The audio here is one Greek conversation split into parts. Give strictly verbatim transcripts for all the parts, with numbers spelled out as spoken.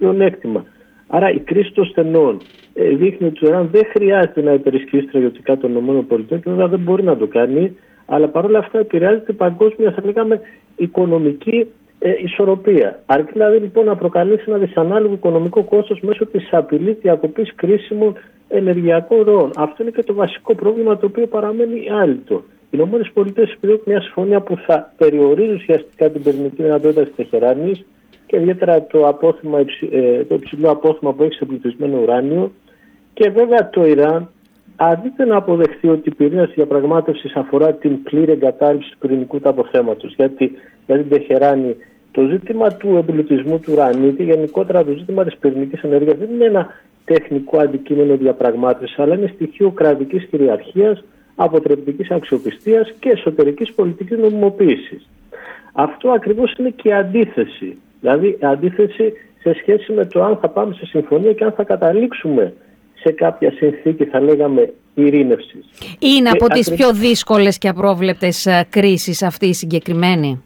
πλεονέκτημα. Άρα η κρίση των στενών ε, δείχνει ότι το Ιράν δεν χρειάζεται να υπερισχύσει στρατιωτικά των ΗΠΑ και βέβαια δεν μπορεί να το κάνει, αλλά παρόλα αυτά επηρεάζεται παγκόσμια, θα λέγαμε, οικονομική ε, ισορροπία. Αρκεί δηλαδή λοιπόν να προκαλέσει ένα δυσανάλογο οικονομικό κόστος μέσω της απειλής διακοπής κρίσιμων ενεργειακών ροών. Αυτό είναι και το βασικό πρόβλημα το οποίο παραμένει άλυτο. Οι ΗΠΑ επιδιώκουν μια συμφωνία που θα περιορίζει ουσιαστικά την πυρηνική δυνατότητα της Τεχεράνης και ιδιαίτερα το, απόθυμα, το υψηλό απόθυμα που έχει σε πλουτισμένο ουράνιο. Και βέβαια το Ιράν, αντί να αποδεχθεί ότι η πυρήνα διαπραγμάτευση αφορά την πλήρη εγκατάλειψη του πυρηνικού του αποθέματος, γιατί για την Τεχεράνη το ζήτημα του εμπλουτισμού του ουρανίου και γενικότερα το ζήτημα της πυρηνικής ενέργειας δεν είναι ένα τεχνικό αντικείμενο διαπραγμάτευσης, αλλά είναι στοιχείο κρατικής κυριαρχίας, αποτρεπτικής αξιοπιστίας και εσωτερικής πολιτικής νομιμοποίησης. Αυτό ακριβώς είναι και αντίθεση. Δηλαδή αντίθεση σε σχέση με το αν θα πάμε σε συμφωνία και αν θα καταλήξουμε σε κάποια συνθήκη, θα λέγαμε, ειρήνευσης. Είναι και από τις ακριβώς... πιο δύσκολες και απρόβλεπτες κρίσεις αυτή η συγκεκριμένη.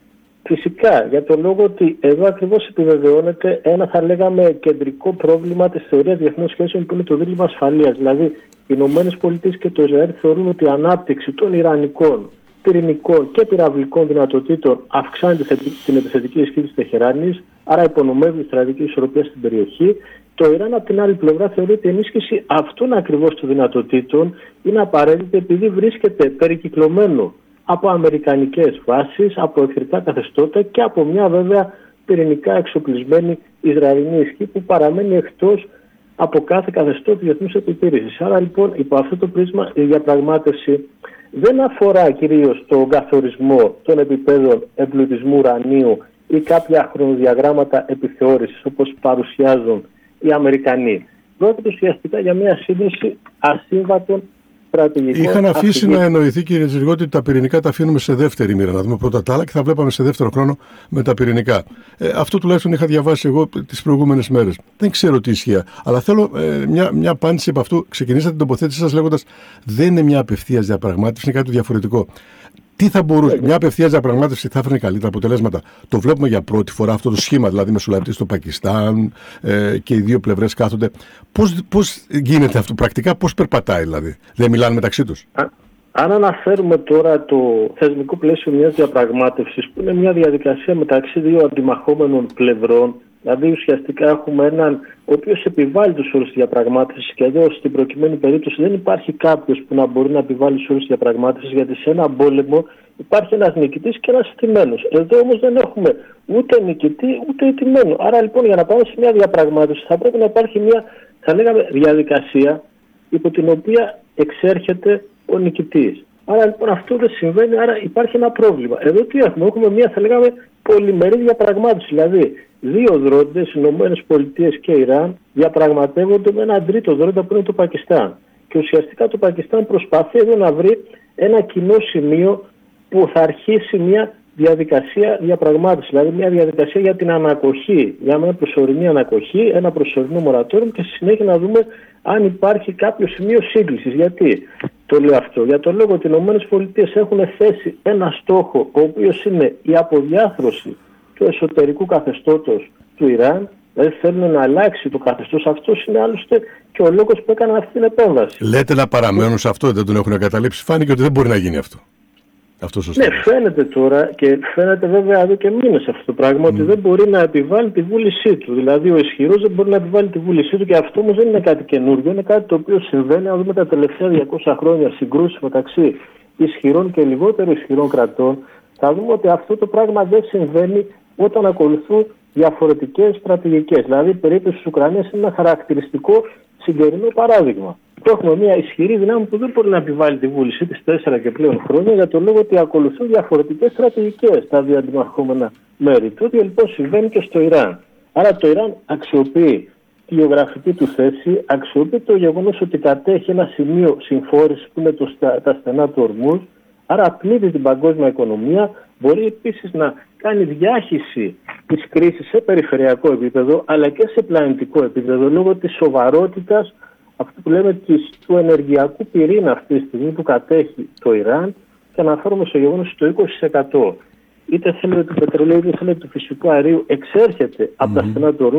Φυσικά, για τον λόγο ότι εδώ ακριβώς επιβεβαιώνεται ένα, θα λέγαμε, κεντρικό πρόβλημα της θεωρίας διεθνών σχέσεων που είναι το δίλημμα ασφαλείας. Δηλαδή, οι ΗΠΑ και το Ισραήλ θεωρούν ότι η ανάπτυξη των ιρανικών, πυρηνικών και πυραυλικών δυνατοτήτων αυξάνει την επιθετική ισχύ της Τεχεράνης, άρα υπονομεύει τη στρατηγική ισορροπία στην περιοχή. Το Ιράν, από την άλλη πλευρά, θεωρεί ότι η ενίσχυση αυτών ακριβώς των δυνατοτήτων είναι απαραίτητη επειδή βρίσκεται περικυκλωμένο από αμερικανικές βάσεις, από εχθρικά καθεστώτα και από μια βέβαια πυρηνικά εξοπλισμένη Ισραηλινή ισχύ που παραμένει εκτός από κάθε καθεστώς διεθνούς επιτήρησης. Άρα λοιπόν υπό αυτό το πρίσμα η διαπραγμάτευση δεν αφορά κυρίως τον καθορισμό των επιπέδων εμπλουτισμού ουρανίου ή κάποια χρονοδιαγράμματα επιθεώρησης όπως παρουσιάζουν οι Αμερικανοί. Πρόκειται ουσιαστικά για μια σύνδεση ασύμβατων στρατηγικών. Είχαν αφήσει να εννοηθεί, κύριε Τζιργότη, ότι τα πυρηνικά τα αφήνουμε σε δεύτερη μοίρα. Να δούμε πρώτα τα άλλα και θα βλέπαμε σε δεύτερο χρόνο με τα πυρηνικά. Ε, αυτό τουλάχιστον είχα διαβάσει εγώ τις προηγούμενες μέρες. Δεν ξέρω τι ισχύει. Αλλά θέλω ε, μια, μια απάντηση από αυτού. Ξεκινήσατε την τοποθέτηση σας λέγοντας δεν είναι μια απευθείας διαπραγμάτευση, είναι κάτι διαφορετικό. Τι θα μπορούσε, μια απευθείας διαπραγμάτευση θα έφερε καλύτερα αποτελέσματα. Το βλέπουμε για πρώτη φορά αυτό το σχήμα, δηλαδή μεσολαβητή στο Πακιστάν ε, και οι δύο πλευρές κάθονται. Πώς, πώς γίνεται αυτό πρακτικά, πώς περπατάει δηλαδή, δεν μιλάνε μεταξύ τους? Α, αν αναφέρουμε τώρα το θεσμικό πλαίσιο μιας διαπραγμάτευσης που είναι μια διαδικασία μεταξύ δύο αντιμαχόμενων πλευρών, δηλαδή ουσιαστικά έχουμε έναν ο οποίος επιβάλλει τους όρους της διαπραγμάτευσης και εδώ στην προκειμένη περίπτωση δεν υπάρχει κάποιος που να μπορεί να επιβάλλει τους όρους της διαπραγμάτευσης, γιατί σε έναν πόλεμο υπάρχει ένας νικητής και ένας ηττημένος. Εδώ όμως δεν έχουμε ούτε νικητή ούτε ηττημένο. Άρα λοιπόν για να πάμε σε μια διαπραγμάτευση θα πρέπει να υπάρχει μια, θα λέγαμε, διαδικασία υπό την οποία εξέρχεται ο νικητής. Άρα λοιπόν αυτό δεν συμβαίνει, άρα υπάρχει ένα πρόβλημα. Εδώ τι έχουμε, έχουμε μια, θα λέγαμε, πολυμερή διαπραγμάτευση. Δηλαδή, δύο δρόντες, ΗΠΑ και Ιράν, διαπραγματεύονται με έναν τρίτο δρόντα που είναι το Πακιστάν. Και ουσιαστικά το Πακιστάν προσπαθεί εδώ να βρει ένα κοινό σημείο που θα αρχίσει μια διαδικασία διαπραγμάτευση. Δηλαδή, μια διαδικασία για την ανακοχή, για μια προσωρινή ανακοχή, ένα προσωρινό μορατόριο και στη συνέχεια να δούμε αν υπάρχει κάποιο σημείο σύγκλησης. Γιατί το λέω αυτό? Για τον λόγο ότι οι ΗΠΑ έχουν θέσει ένα στόχο, ο οποίος είναι η αποδιάθρωση του εσωτερικού καθεστώτος του Ιράν, δηλαδή θέλουν να αλλάξει το καθεστώς. Αυτός είναι άλλωστε και ο λόγος που έκαναν αυτή την επέμβαση. Λέτε να παραμένουν σε αυτό, δεν τον έχουν εγκαταλείψει. Φάνηκε ότι δεν μπορεί να γίνει αυτό. Αυτός ναι, φαίνεται τώρα και φαίνεται βέβαια εδώ και μήνες αυτό το πράγμα mm. ότι δεν μπορεί να επιβάλλει τη βούλησή του. Δηλαδή ο ισχυρός δεν μπορεί να επιβάλλει τη βούλησή του και αυτό όμως δεν είναι κάτι καινούργιο. Είναι κάτι το οποίο συμβαίνει, αν δούμε τα τελευταία διακόσια χρόνια συγκρούσεις μεταξύ ισχυρών και λιγότερο ισχυρών κρατών, θα δούμε ότι αυτό το πράγμα δεν συμβαίνει όταν ακολουθούν διαφορετικές στρατηγικές. Δηλαδή η περίπτωση της Ουκρανίας είναι ένα χαρακτηριστικό σημερινό παράδειγμα. Έχουμε μια ισχυρή δύναμη που δεν μπορεί να επιβάλλει τη βούλησή της τέσσερα και πλέον χρόνια για το λόγο ότι ακολουθούν διαφορετικές στρατηγικές στα δύο αντιμαχόμενα μέρη. Το ίδιο λοιπόν συμβαίνει και στο Ιράν. Άρα το Ιράν αξιοποιεί τη γεωγραφική του θέση, αξιοποιεί το γεγονός ότι κατέχει ένα σημείο συμφόρησης που είναι το, τα στενά του Ορμούζ, άρα πλήττει την παγκόσμια οικονομία, μπορεί επίσης να κάνει διάχυση της κρίσης σε περιφερειακό επίπεδο αλλά και σε πλανητικό επίπεδο λόγω της σοβαρότητας αυτό που λέμε του ενεργειακού πυρήνα αυτή τη στιγμή που κατέχει το Ιράν και αναφέρομαι στο γεγονός ότι το είκοσι τοις εκατό είτε θέλετε του πετρελαίου είτε θέλετε του φυσικού αερίου εξέρχεται mm-hmm. από τα στενά του Ορμούζ